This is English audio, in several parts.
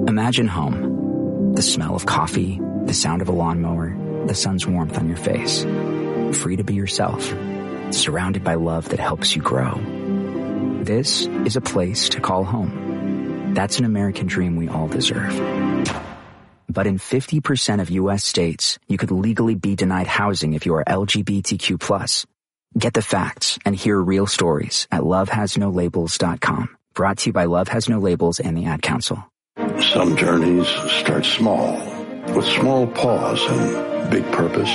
Imagine home. The smell of coffee, the sound of a lawnmower, the sun's warmth on your face. Free to be yourself. Surrounded by love that helps you grow. This is a place to call home. That's an American dream we all deserve. But in 50% of U.S. states, you could legally be denied housing if you are LGBTQ+. Get the facts and hear real stories at lovehasnolabels.com. Brought to you by Love Has No Labels and the Ad Council. Some journeys start small, with small pause and big purpose.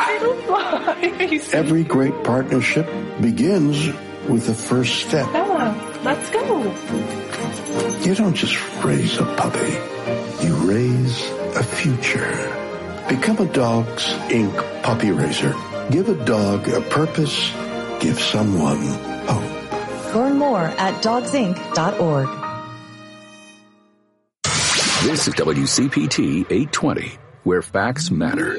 Every great partnership begins with the first step. Bella, let's go. You don't just raise a puppy. You raise a future. Become a Dogs Inc. puppy raiser. Give a dog a purpose. Give someone hope. Learn more at dogsinc.org. This is WCPT 820, where facts matter.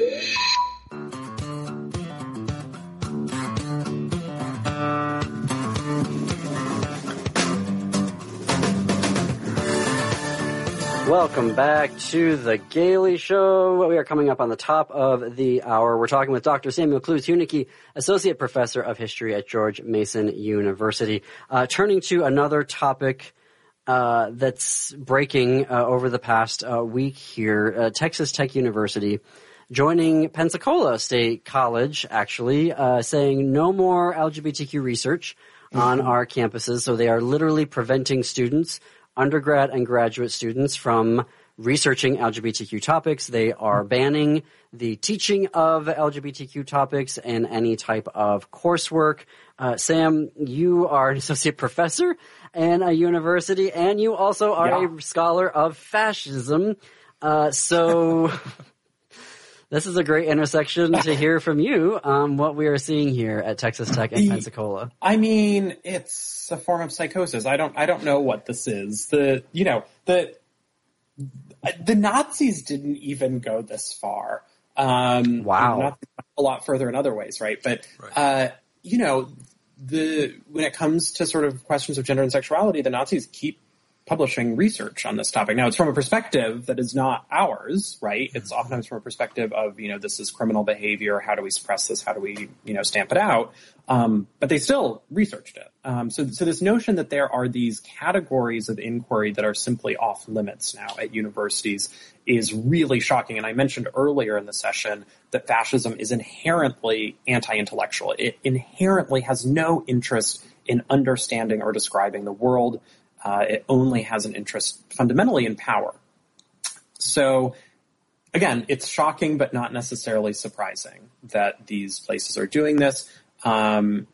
Welcome back to The Gailey Show. We are coming up on the top of the hour. We're talking with Dr. Samuel Kluth-Hunicke, Associate Professor of History at George Mason University. Turning to another topic that's breaking over the past week here, Texas Tech University joining Pensacola State College, actually, saying no more LGBTQ research on our campuses. So they are literally preventing students, undergrad and graduate students, from researching LGBTQ topics. They are banning the teaching of LGBTQ topics in any type of coursework. Sam, you are an associate professor in a university, and you also are a scholar of fascism. So this is a great intersection to hear from you what we are seeing here at Texas Tech and Pensacola. I mean, it's a form of psychosis. I don't know what this is. The Nazis didn't even go this far. Wow. Not a lot further in other ways, right? But when it comes to sort of questions of gender and sexuality, the Nazis keep publishing research on this topic. Now, it's from a perspective that is not ours, right? It's oftentimes from a perspective of, this is criminal behavior. How do we suppress this? How do we, stamp it out? But they still researched it. So this notion that there are these categories of inquiry that are simply off limits now at universities is really shocking. And I mentioned earlier in the session that fascism is inherently anti-intellectual. It inherently has no interest in understanding or describing the world. It only has an interest fundamentally in power. So, again, it's shocking but not necessarily surprising that these places are doing this. I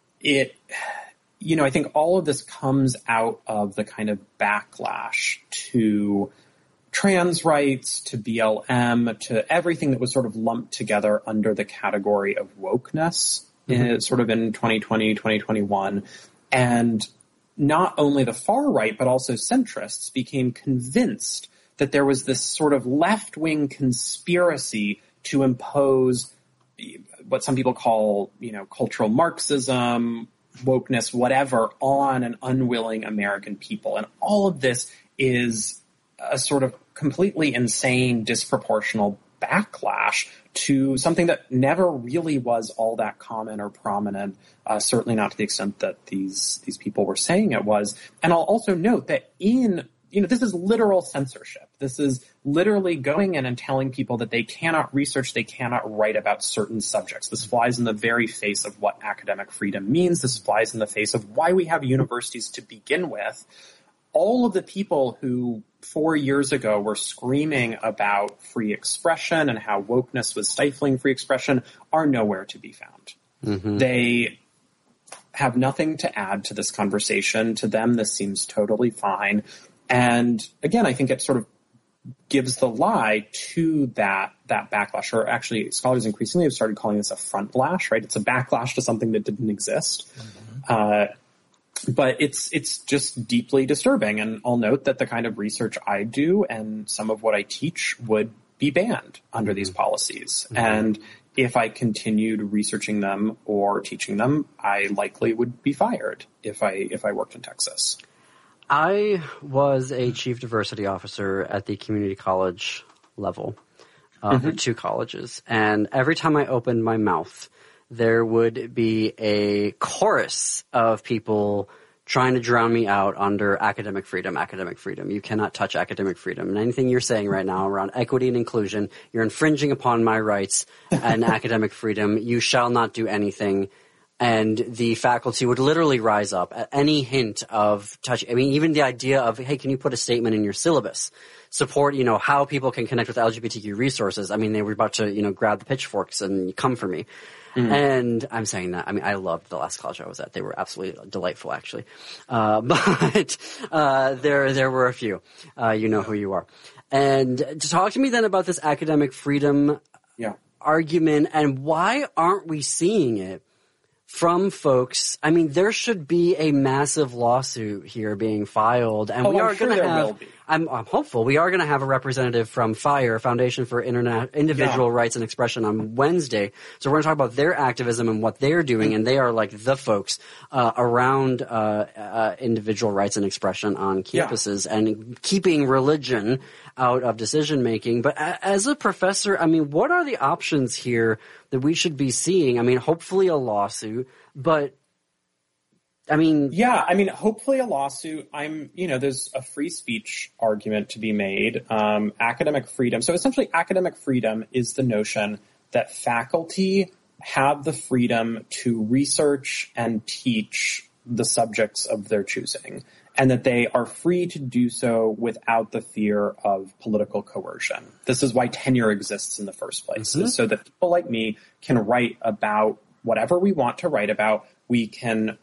think all of this comes out of the kind of backlash to trans rights, to BLM, to everything that was sort of lumped together under the category of wokeness, sort of in 2020, 2021. And not only the far right, but also centrists became convinced that there was this sort of left-wing conspiracy to impose what some people call, cultural Marxism, wokeness, whatever, on an unwilling American people. And all of this is a sort of completely insane, disproportional backlash to something that never really was all that common or prominent, certainly not to the extent that these people were saying it was. And I'll also note that this is literal censorship. This is literally going in and telling people that they cannot research, they cannot write about certain subjects. This flies in the very face of what academic freedom means. This flies in the face of why we have universities to begin with. All of the people who 4 years ago were screaming about free expression and how wokeness was stifling free expression are nowhere to be found. Mm-hmm. They have nothing to add to this conversation. To them, this seems totally fine. And again, I think it sort of gives the lie to that backlash, or actually scholars increasingly have started calling this a frontlash, right? It's a backlash to something that didn't exist. Mm-hmm. But it's just deeply disturbing. And I'll note that the kind of research I do and some of what I teach would be banned under these policies. Mm-hmm. And if I continued researching them or teaching them, I likely would be fired if I worked in Texas. I was a chief diversity officer at the community college level for 2 colleges. And every time I opened my mouth, there would be a chorus of people trying to drown me out under academic freedom, academic freedom. You cannot touch academic freedom. And anything you're saying right now around equity and inclusion, you're infringing upon my rights and academic freedom. You shall not do anything. And the faculty would literally rise up at any hint of touch. I mean, even the idea of, hey, can you put a statement in your syllabus? Support, how people can connect with LGBTQ resources. I mean, they were about to, grab the pitchforks and come for me. Mm-hmm. And I'm saying that. I mean, I loved the last college I was at. They were absolutely delightful, actually. But there were a few. You know who you are. And to talk to me then about this academic freedom argument and why aren't we seeing it from folks? I mean, there should be a massive lawsuit here being filed, and we are going to have. I'm hopeful we are going to have a representative from FIRE, Foundation for Individual Rights and Expression, on Wednesday. So we're going to talk about their activism and what they're doing, and they are like the folks around individual rights and expression on campuses and keeping religion out of decision making. But as a professor, I mean, what are the options here that we should be seeing? I mean, hopefully a lawsuit, but I mean, hopefully a lawsuit. There's a free speech argument to be made. Academic freedom. So essentially academic freedom is the notion that faculty have the freedom to research and teach the subjects of their choosing, and that they are free to do so without the fear of political coercion. This is why tenure exists in the first place, is so that people like me can write about whatever we want to write about. We can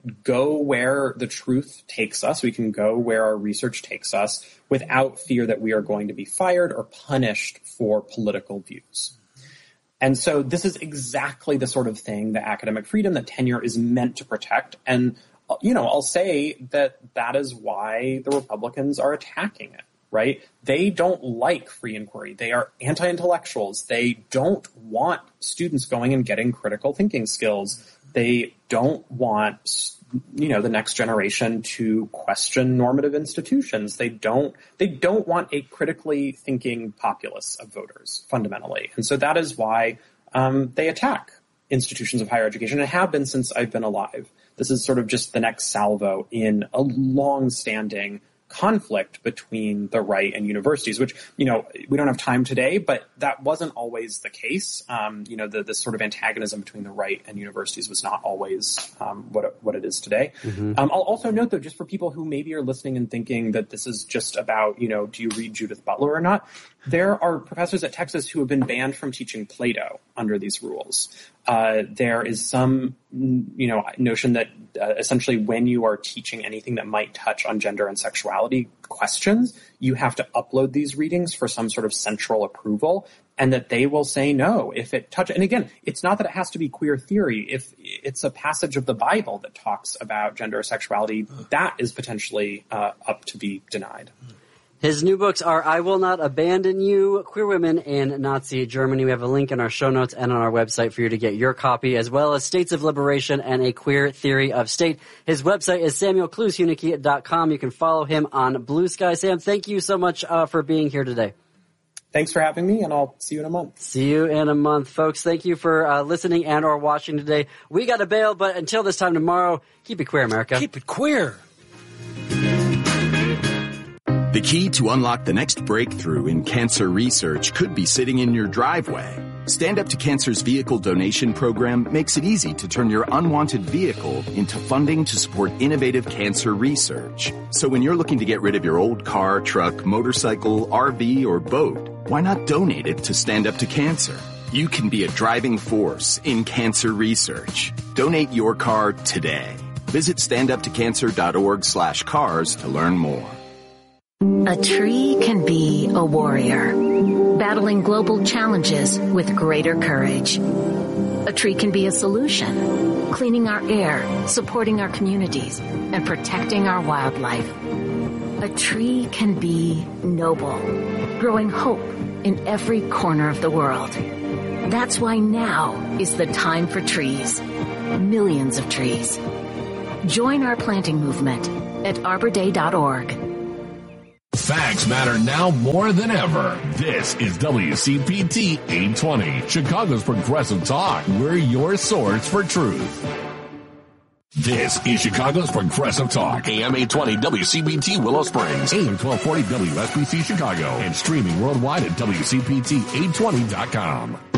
go where the truth takes us. We can go where our research takes us without fear that we are going to be fired or punished for political views. And so this is exactly the sort of thing that academic freedom, that tenure is meant to protect. And, I'll say that is why the Republicans are attacking it, right? They don't like free inquiry. They are anti-intellectuals. They don't want students going and getting critical thinking skills. They don't want, the next generation to question normative institutions. They don't want a critically thinking populace of voters, fundamentally. And so that is why they attack institutions of higher education, and have been since I've been alive. This is sort of just the next salvo in a long-standing conflict between the right and universities, which, we don't have time today, but that wasn't always the case. The sort of antagonism between the right and universities was not always what it is today. Mm-hmm. I'll also note, though, just for people who maybe are listening and thinking that this is just about, do you read Judith Butler or not? There are professors at Texas who have been banned from teaching Plato under these rules. There is some, notion that essentially when you are teaching anything that might touch on gender and sexuality questions, you have to upload these readings for some sort of central approval, and that they will say no if it touches. And again, it's not that it has to be queer theory. If it's a passage of the Bible that talks about gender or sexuality, that is potentially up to be denied. His new books are I Will Not Abandon You, Queer Women in Nazi Germany. We have a link in our show notes and on our website for you to get your copy, as well as States of Liberation and A Queer Theory of State. His website is SamuelKluzhunicky.com. You can follow him on Blue Sky. Sam, thank you so much for being here today. Thanks for having me, and I'll see you in a month. See you in a month, folks. Thank you for listening and or watching today. We got to bail, but until this time tomorrow, keep it queer, America. Keep it queer. The key to unlock the next breakthrough in cancer research could be sitting in your driveway. Stand Up to Cancer's vehicle donation program makes it easy to turn your unwanted vehicle into funding to support innovative cancer research. So when you're looking to get rid of your old car, truck, motorcycle, RV, or boat, why not donate it to Stand Up to Cancer? You can be a driving force in cancer research. Donate your car today. Visit standuptocancer.org/cars to learn more. A tree can be a warrior, battling global challenges with greater courage. A tree can be a solution, cleaning our air, supporting our communities, and protecting our wildlife. A tree can be noble, growing hope in every corner of the world. That's why now is the time for trees. Millions of trees. Join our planting movement. at arborday.org. Facts matter now more than ever. This is WCPT 820, Chicago's Progressive Talk. We're your source for truth. This is Chicago's Progressive Talk. AM 820 WCPT Willow Springs. AM 1240 WSBC Chicago. And streaming worldwide at WCPT820.com.